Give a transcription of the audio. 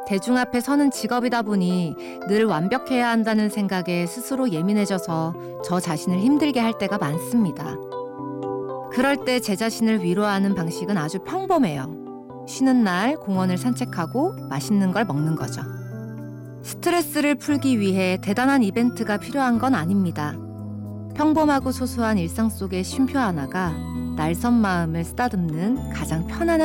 대중 앞에 서는 직업이다 보니 늘 완벽해야 한다는 생각에 스스로 예민해져서 저 자신을 힘들게 할 때가 많습니다. 그럴 때 제 자신을 위로하는 방식은 아주 평범해요. 쉬는 날 공원을 산책하고 맛있는 걸 먹는 거죠. 스트레스를 풀기 위해 대단한 이벤트가 필요한 건 아닙니다. 평범하고 소소한 일상 속의 쉼표 하나가 날선 마음을 쓰다듬는 가장 편안한